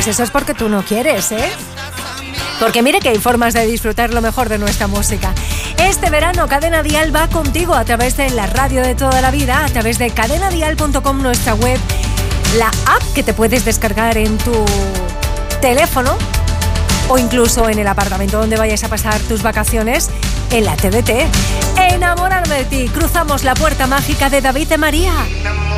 Pues eso es porque tú no quieres, ¿eh? Porque mire que hay formas de disfrutar lo mejor de nuestra música. Este verano Cadena Dial va contigo a través de la radio de toda la vida, a través de cadenadial.com, nuestra web, la app que te puedes descargar en tu teléfono o incluso en el apartamento donde vayas a pasar tus vacaciones, en la TDT. Enamorarme de ti, cruzamos la puerta mágica de David de María.